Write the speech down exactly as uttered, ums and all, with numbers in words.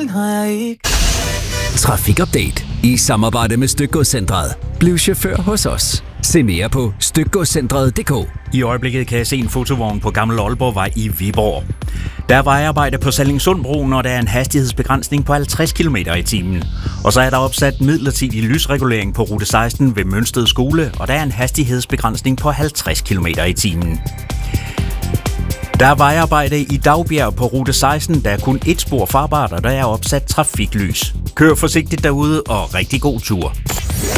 den har jeg ikke. Trafikupdate i samarbejde med Stykgodscentret. Bliv chauffør hos os. Se mere på stykgodscentret punktum d k. I øjeblikket kan jeg se en fotovogn på Gammel Aalborgvej i Viborg. Der er vejarbejde på Sallingsundbroen, og der er en hastighedsbegrænsning på halvtreds kilometer i timen. Og så er der opsat midlertidig lysregulering på rute seksten ved Mønsted Skole, og der er en hastighedsbegrænsning på halvtreds kilometer i timen. Der er vejarbejde i Dagbjerg på rute seksten, der er kun et spor farbart, og der er opsat trafiklys. Kør forsigtigt derude, og rigtig god tur.